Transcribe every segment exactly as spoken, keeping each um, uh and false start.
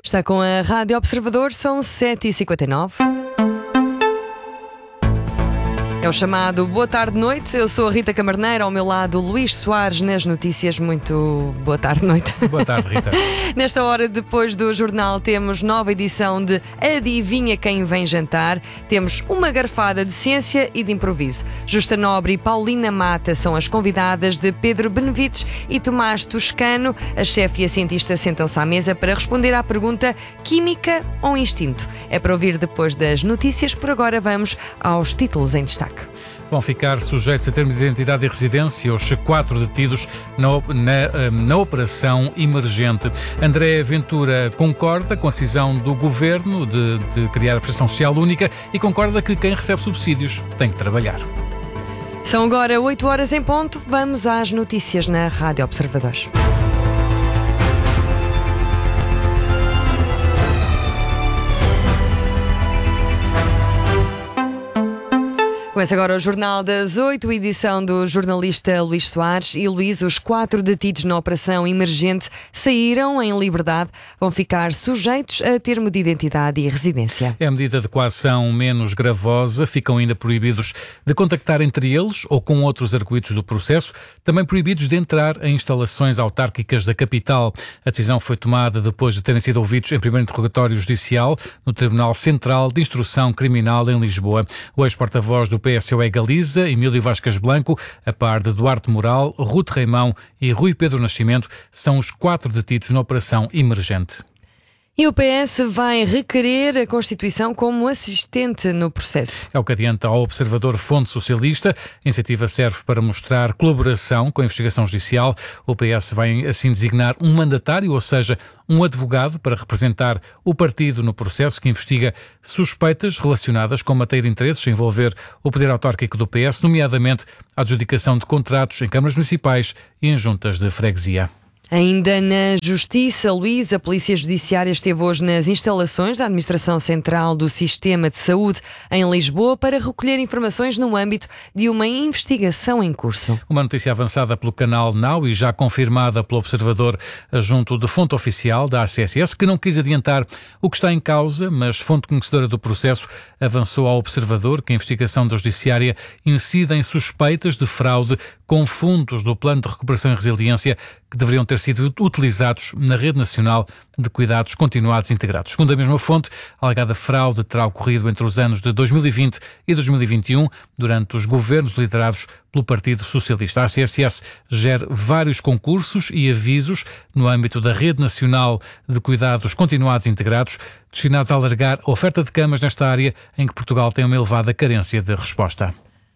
Está com a Rádio Observador, são sete e cinquenta e nove. É o chamado Boa Tarde Noite. Eu sou a Rita Camarneiro, ao meu lado Luís Soares nas notícias. Muito boa tarde noite. Boa tarde, Rita. Nesta hora, depois do jornal, temos nova edição de Adivinha Quem Vem Jantar. Temos uma garfada de ciência e de improviso. Justa Nobre e Paulina Mata são as convidadas de Pedro Benevides e Tomás Toscano. A chefe e a cientista sentam-se à mesa para responder à pergunta: química ou instinto? É para ouvir depois das notícias. Por agora vamos aos títulos em destaque. Vão ficar sujeitos a termo de identidade e residência os quatro detidos na, na, na operação emergente. André Ventura concorda com a decisão do Governo de, de criar a prestação social única e concorda que quem recebe subsídios tem que trabalhar. São agora oito horas em ponto. Vamos às notícias na Rádio Observador. Começa agora o Jornal das Oito, edição do jornalista Luís Soares. E Luís, os quatro detidos na operação emergente saíram em liberdade. Vão ficar sujeitos a termo de identidade e residência. É a medida de coação menos gravosa. Ficam ainda proibidos de contactar entre eles ou com outros arguidos do processo. Também proibidos de entrar em instalações autárquicas da capital. A decisão foi tomada depois de terem sido ouvidos em primeiro interrogatório judicial no Tribunal Central de Instrução Criminal em Lisboa. O ex-porta-voz do P S O E Galiza, Emílio Vasquez Blanco, a par de Duarte Moral, Ruth Reimão e Rui Pedro Nascimento, são os quatro detidos na operação emergente. E o P S vai requerer a Constituição como assistente no processo. É o que adianta ao Observador Fonte Socialista. A iniciativa serve para mostrar colaboração com a investigação judicial. O P S vai assim designar um mandatário, ou seja, um advogado para representar o partido no processo que investiga suspeitas relacionadas com matéria de interesses a envolver o poder autárquico do P S, nomeadamente a adjudicação de contratos em câmaras municipais e em juntas de freguesia. Ainda na Justiça, Luís, a Polícia Judiciária esteve hoje nas instalações da Administração Central do Sistema de Saúde em Lisboa para recolher informações no âmbito de uma investigação em curso. Uma notícia avançada pelo canal Now e já confirmada pelo Observador junto de fonte oficial da A C S S, que não quis adiantar o que está em causa, mas fonte conhecedora do processo avançou ao Observador que a investigação da Judiciária incide em suspeitas de fraude com fundos do Plano de Recuperação e Resiliência que deveriam ter sido utilizados na Rede Nacional de Cuidados Continuados Integrados. Segundo a mesma fonte, a alegada fraude terá ocorrido entre os anos de dois mil e vinte e dois mil e vinte e um, durante os governos liderados pelo Partido Socialista. A A C S S gera vários concursos e avisos no âmbito da Rede Nacional de Cuidados Continuados Integrados, destinados a alargar a oferta de camas nesta área em que Portugal tem uma elevada carência de resposta.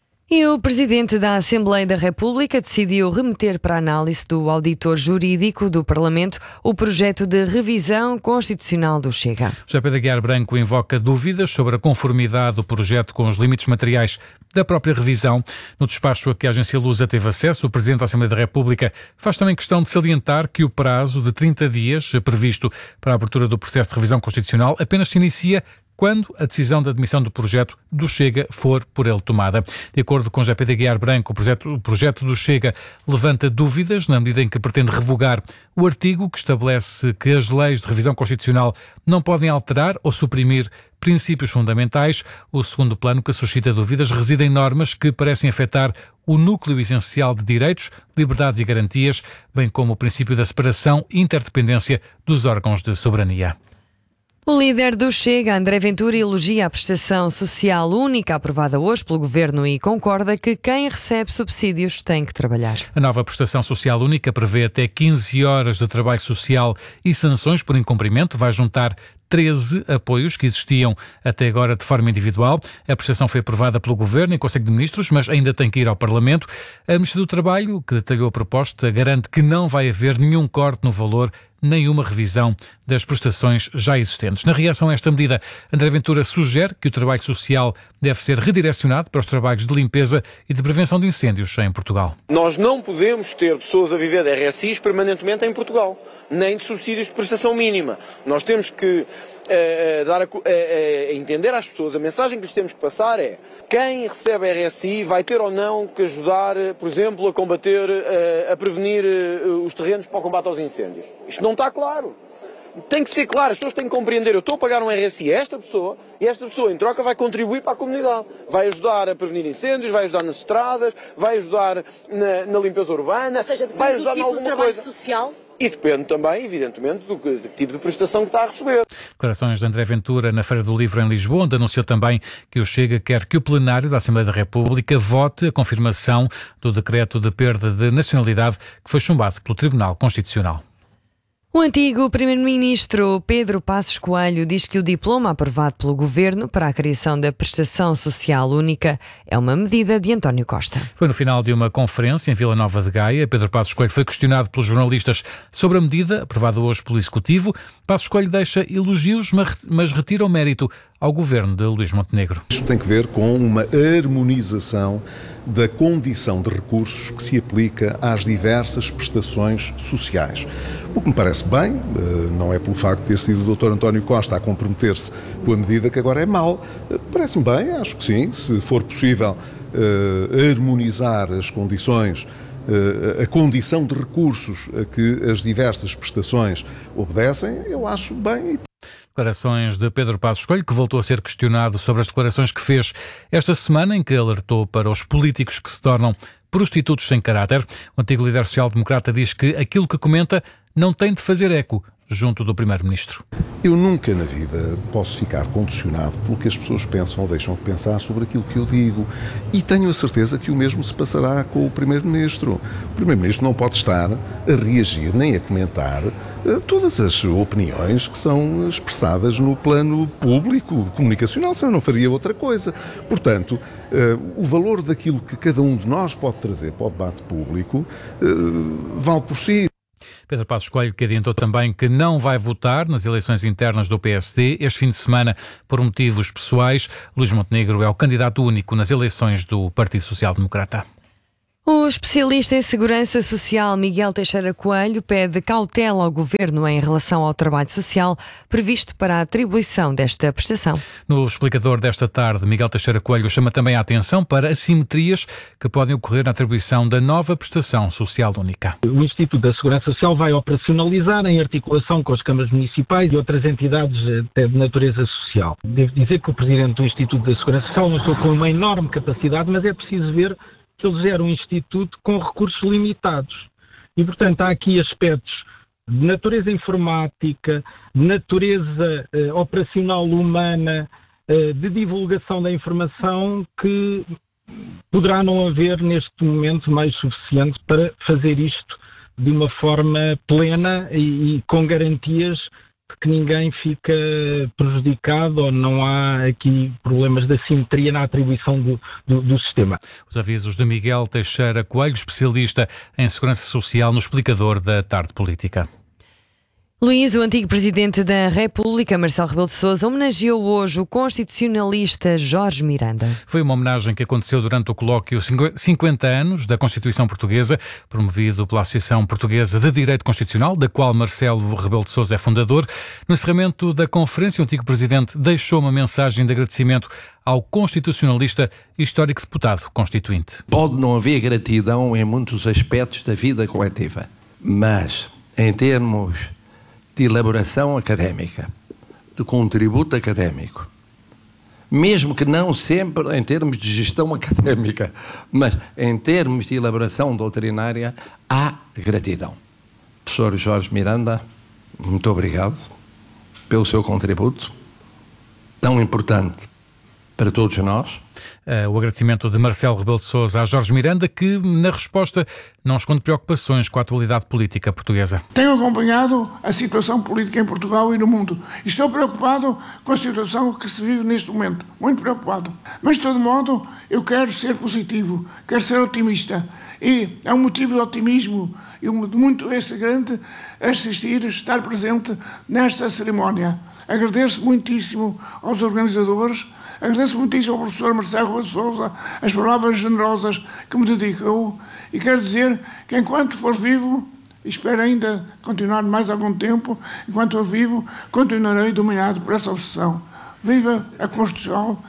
E o Presidente da Assembleia da República decidiu remeter para a análise do auditor jurídico do Parlamento o projeto de revisão constitucional do Chega. José Pedro Aguiar Branco invoca dúvidas sobre a conformidade do projeto com os limites materiais da própria revisão. No despacho a que a agência Lusa teve acesso, o Presidente da Assembleia da República faz também questão de salientar que o prazo de trinta dias previsto para a abertura do processo de revisão constitucional apenas se inicia quando a decisão de admissão do projeto do Chega for por ele tomada. De acordo com José Pedro Aguiar Branco, o projeto, o projeto do Chega levanta dúvidas na medida em que pretende revogar o artigo que estabelece que as leis de revisão constitucional não podem alterar ou suprimir princípios fundamentais. O segundo plano que suscita dúvidas reside em normas que parecem afetar o núcleo essencial de direitos, liberdades e garantias, bem como o princípio da separação e interdependência dos órgãos de soberania. O líder do Chega, André Ventura, elogia a prestação social única aprovada hoje pelo Governo e concorda que quem recebe subsídios tem que trabalhar. A nova prestação social única prevê até quinze horas de trabalho social e sanções por incumprimento. Vai juntar treze apoios que existiam até agora de forma individual. A prestação foi aprovada pelo Governo em Conselho de Ministros, mas ainda tem que ir ao Parlamento. A Ministra do Trabalho, que detalhou a proposta, garante que não vai haver nenhum corte no valor, nenhuma revisão das prestações já existentes. Na reação a esta medida, André Ventura sugere que o trabalho social deve ser redirecionado para os trabalhos de limpeza e de prevenção de incêndios em Portugal. Nós não podemos ter pessoas a viver de R S Is permanentemente em Portugal, nem de subsídios de prestação mínima. Nós temos que uh, dar a, uh, uh, entender às pessoas, a mensagem que lhes temos que passar é: quem recebe R S I vai ter ou não que ajudar, por exemplo, a combater, uh, a prevenir uh, os terrenos para o combate aos incêndios. Isto não está claro. tem que ser claro, as pessoas têm que compreender, eu estou a pagar um R S I a esta pessoa e esta pessoa em troca vai contribuir para a comunidade, vai ajudar a prevenir incêndios, vai ajudar nas estradas, vai ajudar na, na limpeza urbana, ou seja, vai ajudar do em tipo alguma de trabalho coisa. social. E depende também, evidentemente, do, que, do tipo de prestação que está a receber. Declarações de André Ventura na Feira do Livro em Lisboa, onde anunciou também que o Chega quer que o plenário da Assembleia da República vote a confirmação do decreto de perda de nacionalidade que foi chumbado pelo Tribunal Constitucional. O antigo primeiro-ministro Pedro Passos Coelho diz que o diploma aprovado pelo governo para a criação da prestação social única é uma medida de António Costa. Foi no final de uma conferência em Vila Nova de Gaia. Pedro Passos Coelho foi questionado pelos jornalistas sobre a medida aprovada hoje pelo Executivo. Passos Coelho deixa elogios, mas retira o mérito ao governo de Luís Montenegro. Isto tem que ver com uma harmonização da condição de recursos que se aplica às diversas prestações sociais. O que me parece bem, não é pelo facto de ter sido o doutor António Costa a comprometer-se com a medida que agora é mau. Parece-me bem, acho que sim, se for possível harmonizar as condições, a condição de recursos a que as diversas prestações obedecem, eu acho bem. Declarações de Pedro Passos Coelho, que voltou a ser questionado sobre as declarações que fez esta semana, em que alertou para os políticos que se tornam prostitutos sem caráter. O antigo líder social-democrata diz que aquilo que comenta não tem de fazer eco junto do primeiro-ministro. Eu nunca na vida posso ficar condicionado pelo que as pessoas pensam ou deixam de pensar sobre aquilo que eu digo. E tenho a certeza que o mesmo se passará com o primeiro-ministro. O primeiro-ministro não pode estar a reagir nem a comentar uh, todas as opiniões que são expressadas no plano público, comunicacional, senão não faria outra coisa. Portanto, uh, o valor daquilo que cada um de nós pode trazer para o debate público uh, vale por si. Pedro Passos Coelho, que adiantou também que não vai votar nas eleições internas do P S D este fim de semana por motivos pessoais. Luís Montenegro é o candidato único nas eleições do Partido Social Democrata. O especialista em segurança social Miguel Teixeira Coelho pede cautela ao governo em relação ao trabalho social previsto para a atribuição desta prestação. No explicador desta tarde, Miguel Teixeira Coelho chama também a atenção para assimetrias que podem ocorrer na atribuição da nova prestação social única. O Instituto da Segurança Social vai operacionalizar em articulação com as câmaras municipais e outras entidades até de natureza social. Devo dizer que o presidente do Instituto da Segurança Social não estou com uma enorme capacidade, mas é preciso ver que eles eram um instituto com recursos limitados. E, portanto, há aqui aspectos de natureza informática, de natureza eh, operacional humana, eh, de divulgação da informação que poderá não haver neste momento mais suficiente para fazer isto de uma forma plena e, e com garantias de que ninguém fica prejudicado ou não há aqui problemas de assimetria na atribuição do, do, do sistema. Os avisos de Miguel Teixeira Coelho, especialista em segurança social, no explicador da Tarde Política. Luís, o antigo presidente da República, Marcelo Rebelo de Sousa, homenageou hoje o constitucionalista Jorge Miranda. Foi uma homenagem que aconteceu durante o colóquio cinquenta anos da Constituição Portuguesa, promovido pela Associação Portuguesa de Direito Constitucional, da qual Marcelo Rebelo de Sousa é fundador. No encerramento da conferência, o antigo presidente deixou uma mensagem de agradecimento ao constitucionalista e histórico deputado constituinte. Pode não haver gratidão em muitos aspectos da vida coletiva, mas em termos de elaboração académica, de contributo académico, mesmo que não sempre em termos de gestão académica, mas em termos de elaboração doutrinária, há gratidão. Professor Jorge Miranda, muito obrigado pelo seu contributo, tão importante para todos nós. Uh, o agradecimento de Marcelo Rebelo de Sousa a Jorge Miranda, que na resposta não esconde preocupações com a atualidade política portuguesa. Tenho acompanhado a situação política em Portugal e no mundo. Estou preocupado com a situação que se vive neste momento. Muito preocupado. Mas, de todo modo, eu quero ser positivo, quero ser otimista. E é um motivo de otimismo e muito esse grande assistir, estar presente nesta cerimónia. Agradeço muitíssimo aos organizadores. Agradeço muitíssimo ao professor Marcelo Rebelo de Sousa as palavras generosas que me dedicou e quero dizer que enquanto for vivo, espero ainda continuar mais algum tempo, enquanto for vivo, continuarei dominado por essa obsessão. Viva a Constituição!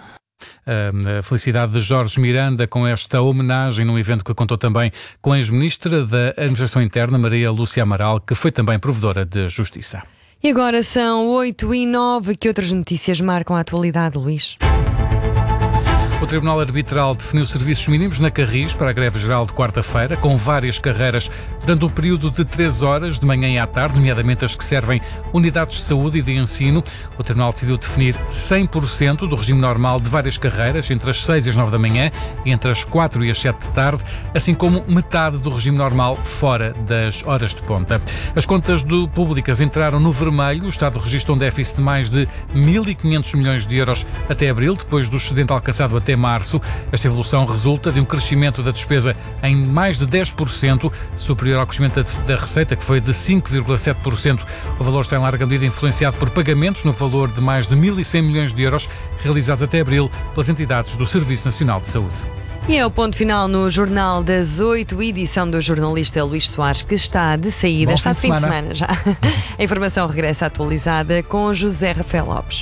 A felicidade de Jorge Miranda com esta homenagem num evento que contou também com a ex-ministra da Administração Interna, Maria Lúcia Amaral, que foi também provedora de Justiça. E agora são oito e nove. Que outras notícias marcam a atualidade, Luís? O Tribunal Arbitral definiu serviços mínimos na Carris para a greve geral de quarta-feira, com várias carreiras durante um período de três horas, de manhã e à tarde, nomeadamente as que servem unidades de saúde e de ensino. O Tribunal decidiu definir cem por cento do regime normal de várias carreiras, entre as seis e as nove da manhã e entre as quatro e as sete da tarde, assim como metade do regime normal fora das horas de ponta. As contas do públicas entraram no vermelho. O Estado registrou um déficit de mais de mil e quinhentos milhões de euros até abril, depois do excedente alcançado até março. Esta evolução resulta de um crescimento da despesa em mais de dez por cento, superior ao crescimento da receita, que foi de cinco vírgula sete por cento. O valor está em larga medida influenciado por pagamentos no valor de mais de mil e cem milhões de euros realizados até abril pelas entidades do Serviço Nacional de Saúde. E é o ponto final no Jornal das Oito, edição do jornalista Luís Soares, que está de saída, Bom está de fim de semana. semana já. A informação regressa atualizada com José Rafael Lopes.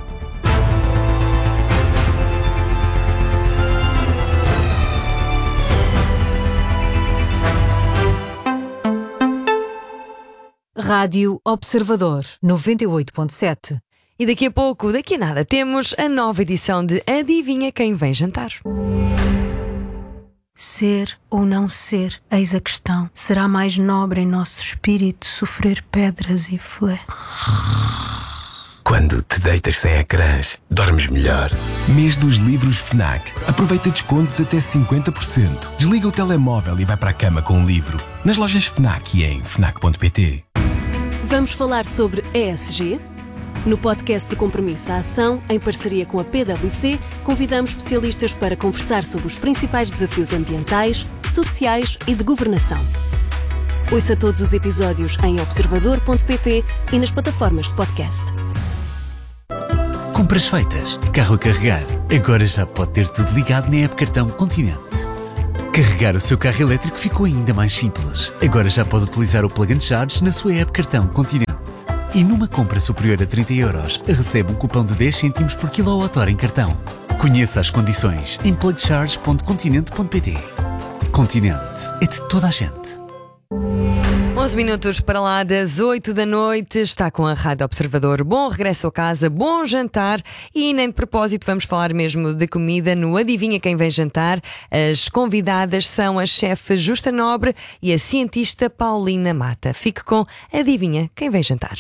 Rádio Observador, noventa e oito ponto sete. E daqui a pouco, daqui a nada, temos a nova edição de Adivinha Quem Vem Jantar. Ser ou não ser, eis a questão. Será mais nobre em nosso espírito sofrer pedras e flé. Quando te deitas sem ecrãs, dormes melhor. Mês dos livros FNAC. Aproveita descontos até cinquenta por cento. Desliga o telemóvel e vai para a cama com um livro. Nas lojas FNAC e em fnac ponto pt. Vamos falar sobre E S G? No podcast de Compromisso à Ação, em parceria com a P W C, convidamos especialistas para conversar sobre os principais desafios ambientais, sociais e de governação. Ouça todos os episódios em observador ponto pt e nas plataformas de podcast. Compras feitas, carro a carregar. Agora já pode ter tudo ligado na app Cartão Continente. Carregar o seu carro elétrico ficou ainda mais simples. Agora já pode utilizar o Plug and Charge na sua app Cartão Continente. E numa compra superior a trinta euros, recebe um cupão de dez cêntimos por quilowatt-hora em cartão. Conheça as condições em plug charge ponto continente ponto pt. Continente é de toda a gente. onze minutos para lá das oito da noite, está com a Rádio Observador. Bom regresso a casa, bom jantar e nem de propósito vamos falar mesmo de comida no Adivinha Quem Vem Jantar. As convidadas são a chefe Justa Nobre e a cientista Paulina Mata. Fique com Adivinha Quem Vem Jantar.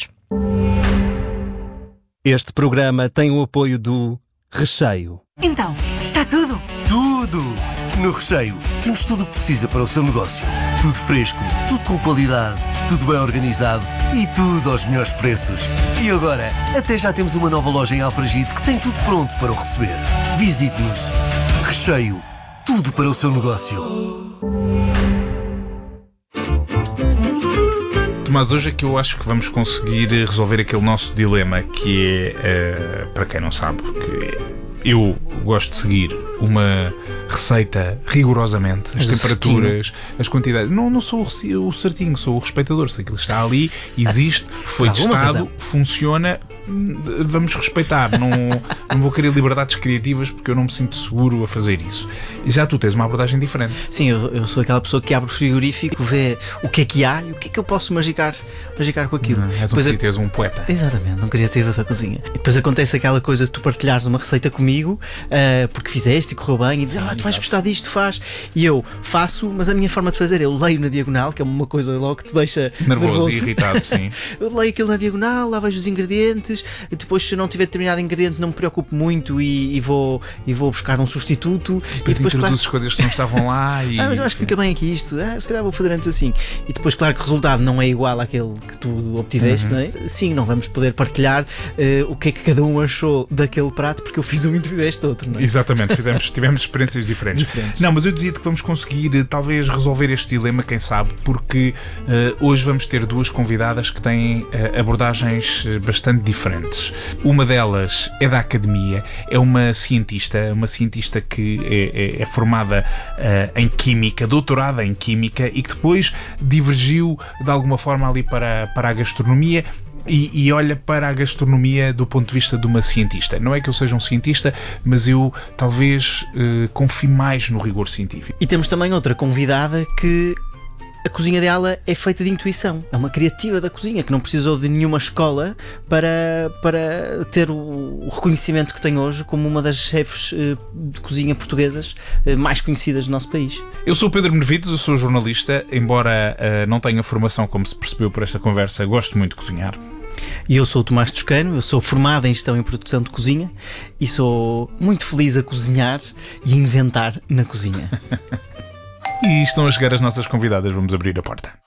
Este programa tem o apoio do Recheio. Então, está tudo? Tudo! No Recheio temos tudo o que precisa para o seu negócio. Tudo fresco, tudo com qualidade, tudo bem organizado e tudo aos melhores preços. E agora, até já temos uma nova loja em Alfragide que tem tudo pronto para o receber. Visite-nos. Recheio, tudo para o seu negócio. Mas hoje é que eu acho que vamos conseguir resolver aquele nosso dilema que é, uh, para quem não sabe, que eu gosto de seguir uma receita rigorosamente, as Mas temperaturas, as quantidades. Não, não sou o certinho, sou o respeitador. Se aquilo está ali, existe, foi testado, funciona, vamos respeitar. Não, não vou querer liberdades criativas porque eu não me sinto seguro a fazer isso. Já tu tens uma abordagem diferente. Sim, eu, eu sou aquela pessoa que abre o frigorífico, vê o que é que há e o que é que eu posso magicar, magicar com aquilo. Não, és um, depois, és um poeta. Exatamente, um criativo da cozinha. E depois acontece aquela coisa de tu partilhares uma receita comigo, uh, porque fizeste e correu bem, e dizes, ah, tu vais gostar disto, faz. E eu faço, mas a minha forma de fazer, eu leio na diagonal, que é uma coisa logo que te deixa nervoso, nervoso. E irritado, sim. Eu leio aquilo na diagonal, lá vejo os ingredientes, e depois se eu não tiver determinado ingrediente não me preocupo muito e, e, vou, e vou buscar um substituto. Depois, e depois introduzes claro, coisas que não estavam lá e... ah, mas eu acho que fica bem aqui isto, ah, se calhar vou fazer antes assim. E depois claro que o resultado não é igual àquele que tu obtiveste, uhum. Não é? Sim, não vamos poder partilhar uh, o que é que cada um achou daquele prato, porque eu fiz um e tu fizeste outro, não é? Exatamente, fizemos, tivemos experiências diferentes. diferentes. Não, mas eu dizia que vamos conseguir talvez resolver este dilema, quem sabe, porque uh, hoje vamos ter duas convidadas que têm uh, abordagens bastante diferentes. Uma delas é da academia, é uma cientista, uma cientista que é, é, é formada uh, em Química, doutorada em Química e que depois divergiu de alguma forma ali para, para a gastronomia. E, e olha para a gastronomia do ponto de vista de uma cientista. Não é que eu seja um cientista, mas eu talvez uh, confie mais no rigor científico. E temos também outra convidada que a cozinha dela é feita de intuição. É uma criativa da cozinha que não precisou de nenhuma escola para, para ter o, o reconhecimento que tem hoje como uma das chefes eh, de cozinha portuguesas eh, mais conhecidas do nosso país. Eu sou o Pedro Benevides, eu sou jornalista, embora uh, não tenha formação, como se percebeu por esta conversa, gosto muito de cozinhar. E eu sou o Tomás Toscano, eu sou formado em Gestão e Produção de Cozinha e sou muito feliz a cozinhar e a inventar na cozinha. E estão a chegar as nossas convidadas, vamos abrir a porta.